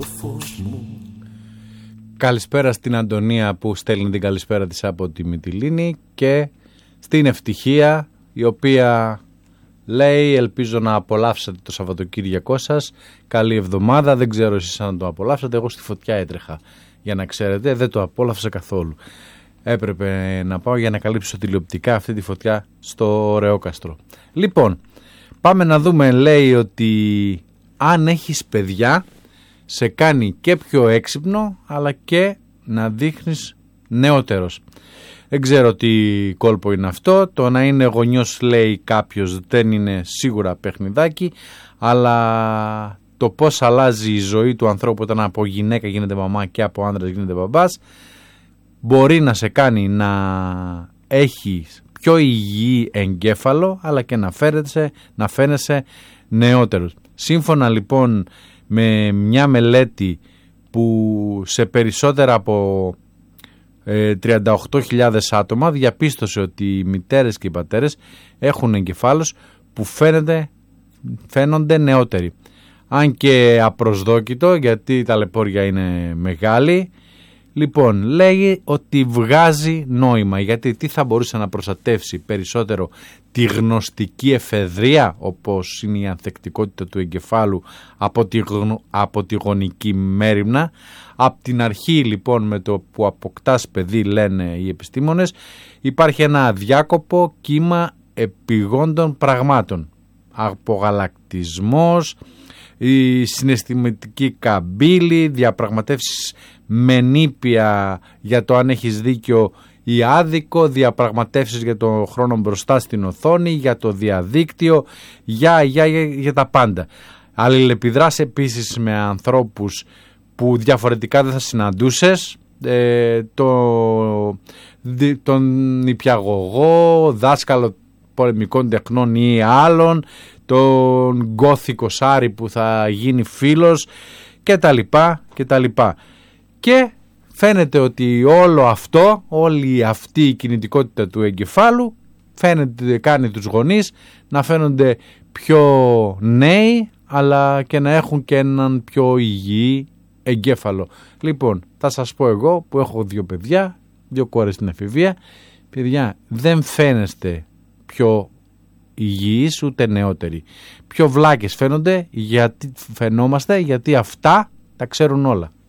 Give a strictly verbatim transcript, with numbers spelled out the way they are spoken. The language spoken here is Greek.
Καλησπέρα στην Αντωνία που στέλνει την καλησπέρα της από τη Μυτιλήνη και στην Ευτυχία, η οποία λέει ελπίζω να απολαύσατε το Σαββατοκύριακό σας. Καλή εβδομάδα, δεν ξέρω εσείς αν το απολαύσατε, εγώ στη φωτιά έτρεχα για να ξέρετε, δεν το απόλαυσα καθόλου. Έπρεπε να πάω για να καλύψω τηλεοπτικά αυτή τη φωτιά στο Ρεόκαστρο. Λοιπόν, πάμε να δούμε, λέει ότι αν έχεις παιδιά σε κάνει και πιο έξυπνο αλλά και να δείχνεις νεότερος. Δεν ξέρω τι κόλπο είναι αυτό, το να είναι γονιός λέει κάποιος δεν είναι σίγουρα παιχνιδάκι, αλλά το πώς αλλάζει η ζωή του ανθρώπου όταν από γυναίκα γίνεται μαμά και από άντρα γίνεται μπαμπάς μπορεί να σε κάνει να έχει πιο υγιή εγκέφαλο αλλά και να φαίνεσαι, να φαίνεσαι νεότερος. Σύμφωνα λοιπόν με μια μελέτη που σε περισσότερα από ε, τριάντα οκτώ χιλιάδες άτομα διαπίστωσε ότι οι μητέρες και οι πατέρες έχουν εγκεφάλους που φαίνεται, φαίνονται νεότεροι. Αν και απροσδόκητο, γιατί η ταλαιπώρια είναι μεγάλη. Λοιπόν, λέγει ότι βγάζει νόημα, γιατί τι θα μπορούσε να προστατεύσει περισσότερο τη γνωστική εφεδρεία, όπως είναι η ανθεκτικότητα του εγκεφάλου από τη, γνω, από τη γονική μέριμνα. Από την αρχή λοιπόν με το που αποκτάς παιδί, λένε οι επιστήμονες, υπάρχει ένα αδιάκοπο κύμα επιγόντων πραγμάτων. Απογαλακτισμός, η συναισθηματική καμπύλη, διαπραγματεύσεις με νήπια για το αν έχεις δίκιο ή άδικο, διαπραγματεύσεις για το χρόνο μπροστά στην οθόνη, για το διαδίκτυο, για, για, για, για τα πάντα. Αλληλεπιδράς επίσης με ανθρώπους που διαφορετικά δεν θα συναντούσες, ε, το, τον νηπιαγωγό, δάσκαλο πολεμικών τεχνών ή άλλων, τον γκόθικο Σάρι που θα γίνει φίλος και τα λοιπά και τα λοιπά. Και φαίνεται ότι όλο αυτό, όλη αυτή η κινητικότητα του εγκεφάλου φαίνεται, κάνει τους γονείς να φαίνονται πιο νέοι αλλά και να έχουν και έναν πιο υγιή εγκέφαλο. Λοιπόν, θα σας πω εγώ που έχω δύο παιδιά, δύο κόρες στην εφηβεία, παιδιά, δεν φαίνεστε πιο υγιείς ούτε νεότεροι. Πιο βλάκες φαίνονται, γιατί φαινόμαστε, γιατί αυτά τα ξέρουν όλα.